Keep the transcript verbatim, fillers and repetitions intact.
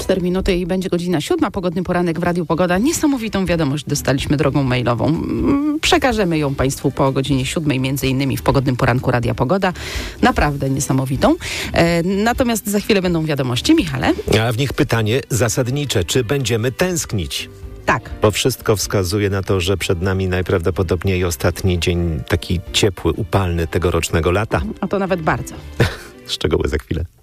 cztery minuty i będzie godzina siódma. Pogodny poranek w Radiu Pogoda. Niesamowitą wiadomość dostaliśmy drogą mailową. Przekażemy ją Państwu po godzinie siódmej, między innymi w Pogodnym Poranku Radia Pogoda. Naprawdę niesamowitą. E, natomiast za chwilę będą wiadomości. Michale? A w nich pytanie zasadnicze. Czy będziemy tęsknić? Tak. Bo wszystko wskazuje na to, że przed nami najprawdopodobniej ostatni dzień taki ciepły, upalny tegorocznego lata. A to nawet bardzo. Szczegóły za chwilę.